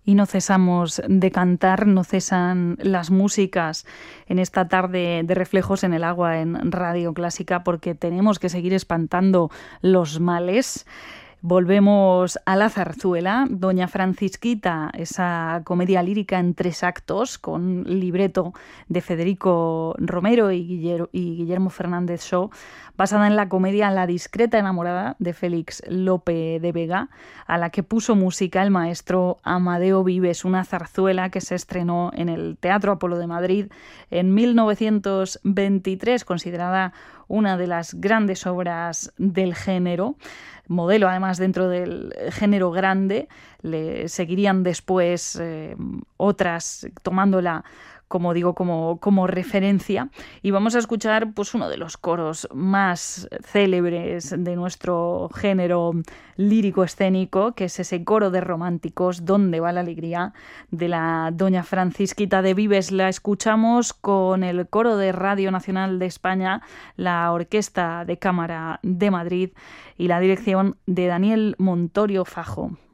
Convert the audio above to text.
Y no cesamos de cantar, no cesan las músicas en esta tarde de Reflejos en el Agua en Radio Clásica, porque tenemos que seguir espantando los males. Volvemos a la zarzuela, Doña Francisquita, esa comedia lírica en 3 actos con libreto de Federico Romero y Guillermo Fernández Shaw, basada en la comedia La discreta enamorada de Félix Lope de Vega, a la que puso música el maestro Amadeo Vives, una zarzuela que se estrenó en el Teatro Apolo de Madrid en 1923, considerada una de las grandes obras del género, modelo además dentro del género grande. Le seguirían después otras tomándola, como digo, como referencia, y vamos a escuchar pues uno de los coros más célebres de nuestro género lírico escénico, que es ese coro de románticos, ¿Dónde va la alegría?, de la Doña Francisquita de Vives. La escuchamos con el coro de Radio Nacional de España, la Orquesta de Cámara de Madrid y la dirección de Daniel Montorio Fajo.